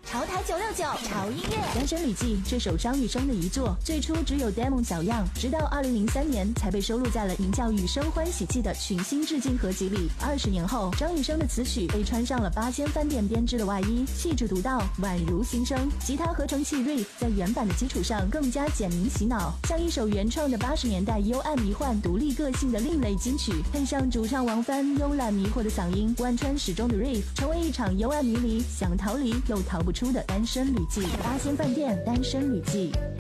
潮台969潮音乐。 《单身旅记》这首张雨生的遗作，最初只有 demo 小样，直到2003年才被收录在了名叫《雨生欢喜记》的群星致敬合集里。20年后，张雨生的词曲被穿上了8000饭店编织的外衣，气质独到，宛如新生。吉他合成器 riff 在原版的基础上更加简明洗脑，像一首原创的80年代幽暗迷幻、独立个性的另类金曲，配上主唱王帆慵懒迷惑的嗓音，贯穿始终的 riff， 成为一场幽暗迷离、想逃离又逃不出的单身旅记。8000饭店单身旅记。